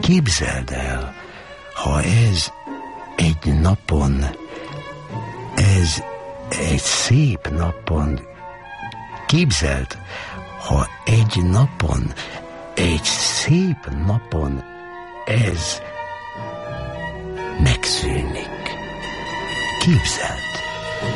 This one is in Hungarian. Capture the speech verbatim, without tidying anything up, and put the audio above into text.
Képzeld el, ha ez egy napon, ez egy szép napon, képzeld, ha egy napon, egy szép napon ez megszűnik. Képzeld.